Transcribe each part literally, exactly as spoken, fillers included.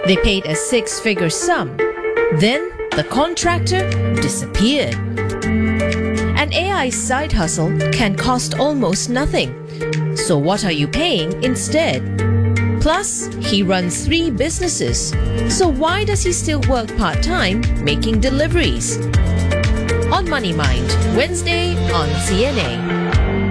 They paid a six-figure sum. Then the contractor disappeared. An A I side hustle can cost almost nothing. So what are you paying instead? Plus, he runs three businesses. So why does he still work part-time making deliveries? On Money Mind, Wednesday on C N A.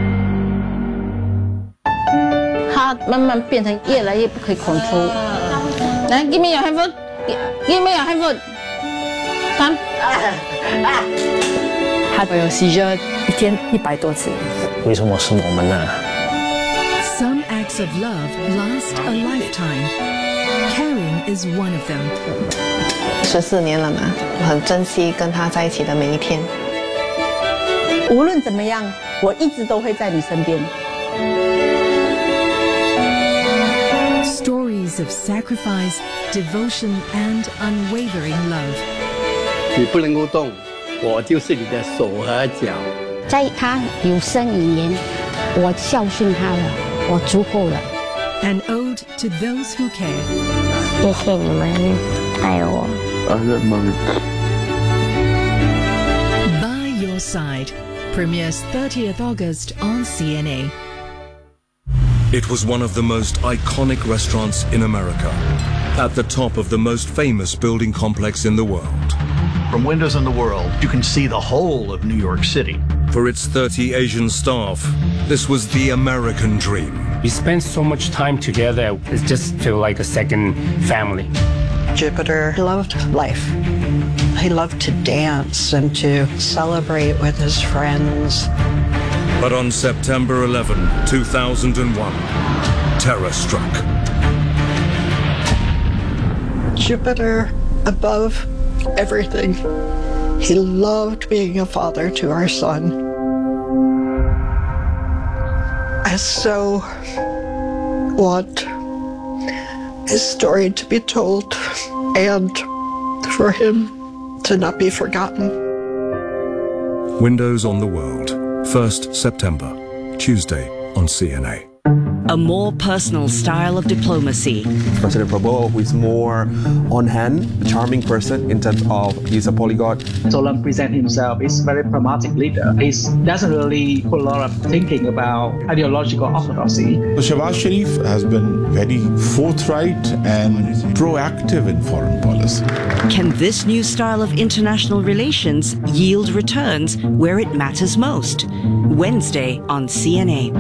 他慢慢变成越来越不可以 control。来 ，give me your handphone， give me your handphone。come。 他有 seizure 一天一百多次。 为什么是我们呢？ Some acts of love last a lifetime. Caring is one of them. 十四年了嘛，我很珍惜跟他在一起的每一天。 无论怎么样，我一直都会在你身边。 Stories of sacrifice, devotion, and unwavering love. 你不能够动，我就是你的手和脚。 在他有生以年，我孝顺他了，我足够了。 An ode to those who care. 谢谢你们爱我。 By Your Side premieres thirtieth August on C N A. It was one of the most iconic restaurants in America, at the top of the most famous building complex in the world. From windows in the world, you can see the whole of New York City. For its thirty Asian staff, this was the American dream. We spend so much time together, it just feels like a second family. Jupiter loved life. He loved to dance and to celebrate with his friends. But on September eleventh, two thousand one, terror struck. Jupiter, above everything, he loved being a father to our son. I so want his story to be told and for him to not be forgotten. Windows on the World. first September, Tuesday on C N A. A more personal style of diplomacy. President Prabowo, who is more on hand, a charming person in terms of he's a polyglot. Solan presents himself as a very pragmatic leader. He doesn't really put a lot of thinking about ideological orthodoxy. Shehbaz Sharif has been very forthright and proactive in foreign policy. Can this new style of international relations yield returns where it matters most? Wednesday on C N A.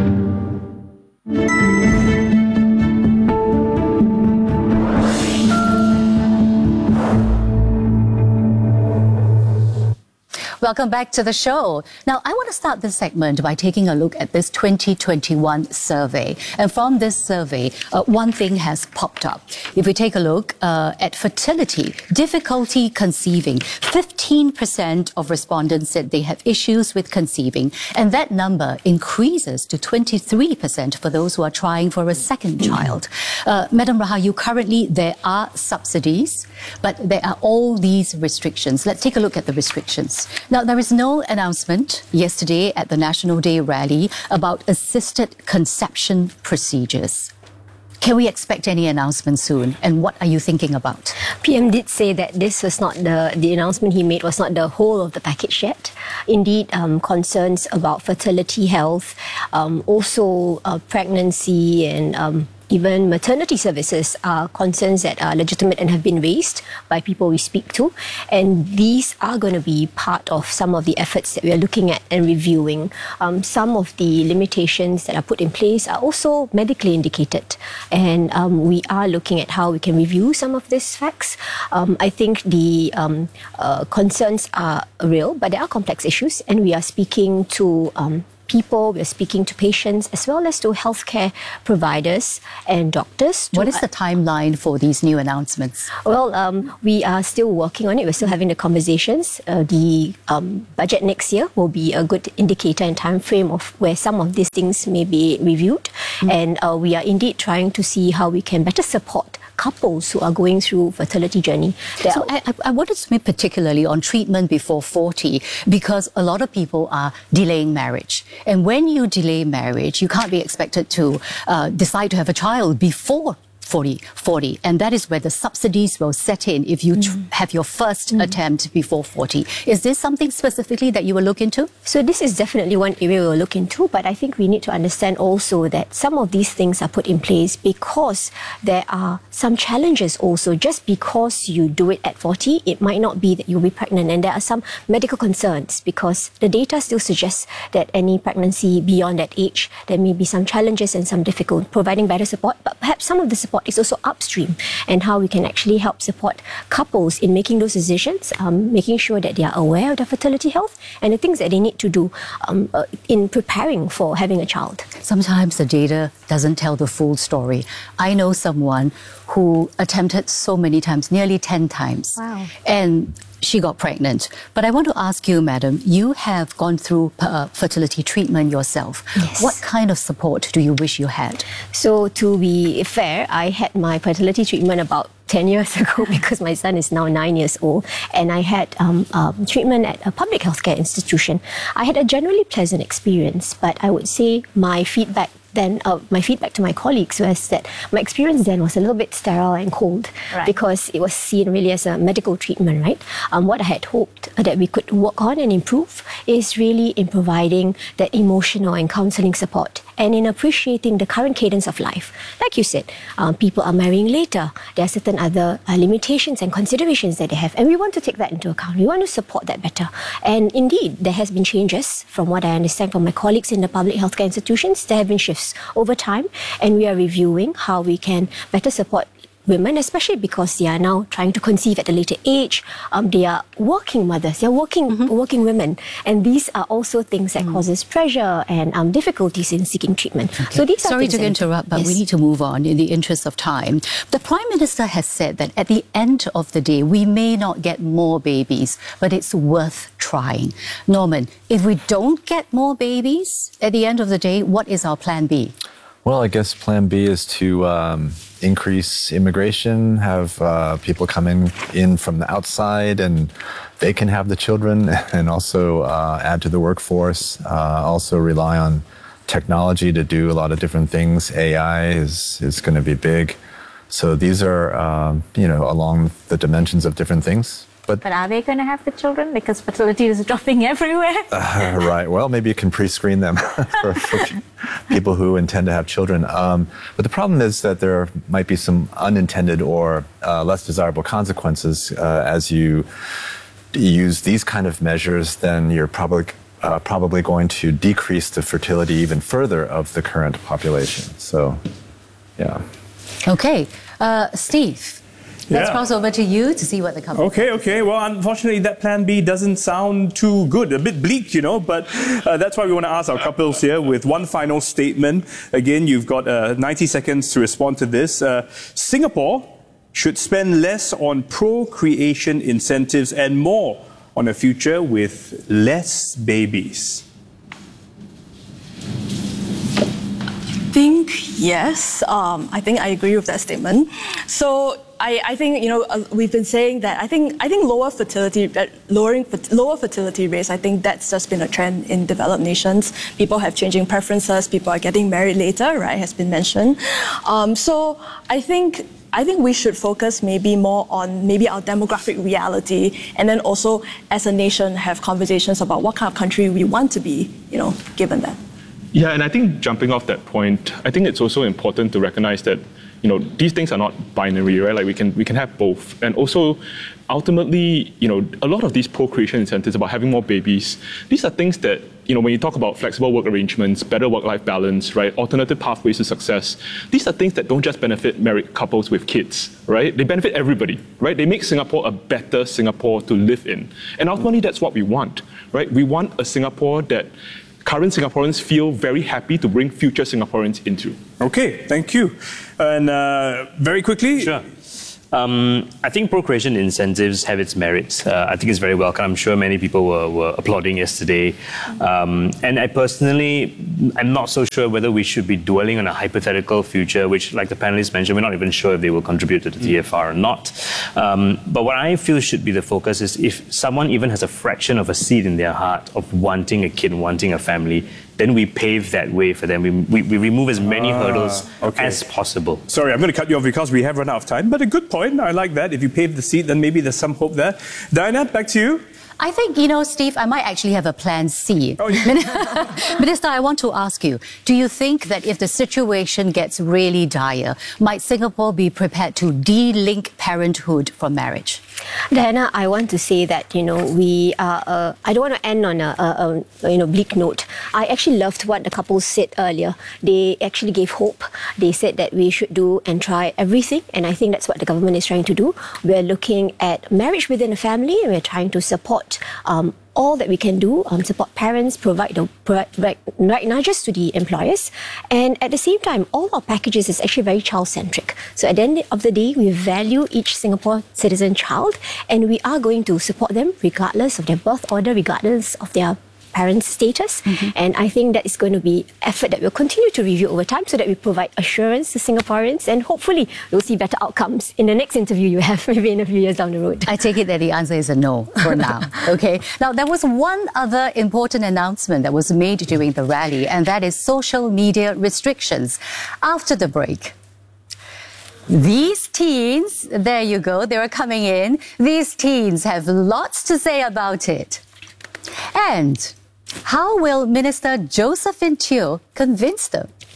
Welcome back to the show. Now, I want to start this segment by taking a look at this twenty twenty-one survey. And from this survey, uh, one thing has popped up. If we take a look uh, at fertility, difficulty conceiving, fifteen percent of respondents said they have issues with conceiving. And that number increases to twenty-three percent for those who are trying for a second child. Uh, Madam Rahayu, currently there are subsidies, but there are all these restrictions. Let's take a look at the restrictions. Now, there is no announcement yesterday at the National Day rally about assisted conception procedures. Can we expect any announcement soon? And what are you thinking about? P M did say that this was not the, the announcement he made was not the whole of the package yet. Indeed, um, concerns about fertility health, um, also uh, pregnancy and um, even maternity services are concerns that are legitimate and have been raised by people we speak to. And these are going to be part of some of the efforts that we are looking at and reviewing. Um, some of the limitations that are put in place are also medically indicated. And um, we are looking at how we can review some of these facts. Um, I think the um, uh, concerns are real, but there are complex issues. And we are speaking to um, people, we're speaking to patients, as well as to healthcare providers and doctors. What is the timeline for these new announcements? Well, um, we are still working on it. We're still having the conversations. Uh, the um, budget next year will be a good indicator and time frame of where some of these things may be reviewed. Mm. And uh, we are indeed trying to see how we can better support couples who are going through fertility journey. So I, I wanted to speak particularly on treatment before forty, because a lot of people are delaying marriage. And when you delay marriage, you can't be expected to uh, decide to have a child before forty, forty, and that is where the subsidies will set in if you tr- have your first attempt before forty. Is this something specifically that you will look into? So this is definitely one area we'll look into, but I think we need to understand also that some of these things are put in place because there are some challenges also. Just because you do it at forty, it might not be that you'll be pregnant, and there are some medical concerns because the data still suggests that any pregnancy beyond that age, there may be some challenges and some difficulty providing better support, but perhaps some of the support is also upstream and how we can actually help support couples in making those decisions, um, making sure that they are aware of their fertility health and the things that they need to do um, uh, in preparing for having a child. Sometimes the data doesn't tell the full story. I know someone who attempted so many times, nearly ten times. Wow. And she got pregnant. But I want to ask you, madam, you have gone through uh, fertility treatment yourself. Yes. What kind of support do you wish you had? So to be fair, I had my fertility treatment about ten years ago because my son is now nine years old, and I had um, um, treatment at a public healthcare institution. I had a generally pleasant experience, but I would say my feedback then uh, my feedback to my colleagues was that my experience then was a little bit sterile and cold Right. because it was seen really as a medical treatment, right? Um, what I had hoped that we could work on and improve is really in providing that emotional and counselling support and in appreciating the current cadence of life. Like you said, um, people are marrying later. There are certain other uh, limitations and considerations that they have, and we want to take that into account. We want to support that better. And indeed, there has been changes from what I understand from my colleagues in the public healthcare institutions. There have been shifts over time, and we are reviewing how we can better support women, especially because they are now trying to conceive at a later age. Um, they are working mothers, they are working mm-hmm. working women, and these are also things that mm. causes pressure and um, difficulties in seeking treatment. Okay. So these Sorry are to interrupt, but yes. we need to move on in the interest of time. The Prime Minister has said that at the end of the day, we may not get more babies, but it's worth trying. Norman, if we don't get more babies at the end of the day, what is our plan B? Well, I guess plan B is to um, increase immigration, have uh, people coming in from the outside and they can have the children, and also uh, add to the workforce, uh, also rely on technology to do a lot of different things. A I is, is going to be big. So these are, um, you know, along the dimensions of different things. But, but are they going to have the children? Because fertility is dropping everywhere. Uh, right. Well, maybe you can pre-screen them for, for people who intend to have children. Um, but the problem is that there might be some unintended or uh, less desirable consequences uh, as you use these kind of measures. Then you're probably uh, probably going to decrease the fertility even further of the current population. So, yeah. Okay, uh, Steve. Let's Yeah. cross over to you to see what the company. Okay, okay. Well, unfortunately, that plan B doesn't sound too good. A bit bleak, you know, but uh, that's why we want to ask our couples here with one final statement. Again, you've got uh, ninety seconds to respond to this. Uh, Singapore should spend less on procreation incentives and more on a future with less babies. I think yes. Um, I think I agree with that statement. So I, I think you know uh, we've been saying that. I think I think lower fertility, uh, lowering lower fertility rates. I think that's just been a trend in developed nations. People have changing preferences. People are getting married later. Right, has been mentioned. Um, so I think. I think we should focus maybe more on maybe our demographic reality, and then also as a nation have conversations about what kind of country we want to be, you know, given that. Yeah, and I think jumping off that point, I think it's also important to recognize that, you know, these things are not binary, right? Like we can we can have both. And also, ultimately, you know, a lot of these procreation incentives about having more babies, these are things that, you know, when you talk about flexible work arrangements, better work-life balance, right, alternative pathways to success, these are things that don't just benefit married couples with kids, right? They benefit everybody, right? They make Singapore a better Singapore to live in. And ultimately, that's what we want, right? We want a Singapore that current Singaporeans feel very happy to bring future Singaporeans into. Okay, thank you. And uh, very quickly. Sure. Um, I think procreation incentives have its merits. Uh, I think it's very welcome. I'm sure many people were, were applauding yesterday. Um, and I personally, I'm not so sure whether we should be dwelling on a hypothetical future, which, like the panelists mentioned, we're not even sure if they will contribute to the T F R or not. Um, but what I feel should be the focus is if someone even has a fraction of a seed in their heart of wanting a kid, wanting a family, then we pave that way for them. We, we, we remove as many Ah, hurdles okay. as possible. Sorry, I'm going to cut you off because we have run out of time, but a good point. I like that. If you pave the seed, then maybe there's some hope there. Diana, back to you. I think, you know, Steve, I might actually have a plan C. Oh, yeah. Minister, I want to ask you, do you think that if the situation gets really dire, might Singapore be prepared to de-link parenthood from marriage? Diana, I want to say that, you know, we are, uh, I don't want to end on a, a, a, you know, bleak note. I actually loved what the couple said earlier. They actually gave hope. They said that we should do and try everything, and I think that's what the government is trying to do. We're looking at marriage within a family, and we're trying to support um, all that we can do, um, support parents, provide the right, right nudges to the employers. And at the same time, all our packages is actually very child-centric. So at the end of the day, we value each Singapore citizen child, and we are going to support them regardless of their birth order, regardless of their parents' status. Mm-hmm. And I think that is going to be effort that we'll continue to review over time so that we provide assurance to Singaporeans, and hopefully we'll see better outcomes in the next interview you have, maybe in a few years down the road. I take it that the answer is a no for now. Okay. Now, there was one other important announcement that was made during the rally, and that is social media restrictions. After the break, these teens, there you go, they were coming in. These teens have lots to say about it. And how will Minister Josephine Teo convince them?